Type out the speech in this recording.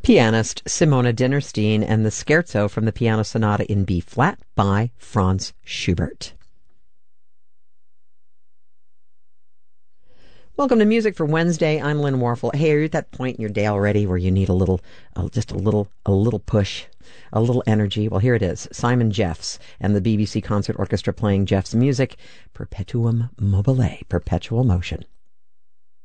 Pianist Simona Dinnerstein and the Scherzo from the Piano Sonata in B flat by Franz Schubert. Welcome to Music for Wednesday. I'm Lynn Warfel. Hey, are you at that point in your day already where you need a little push, a little energy? Well, here it is. Simon Jeffs and the BBC Concert Orchestra playing Jeffs' music, Perpetuum Mobile, Perpetual Motion.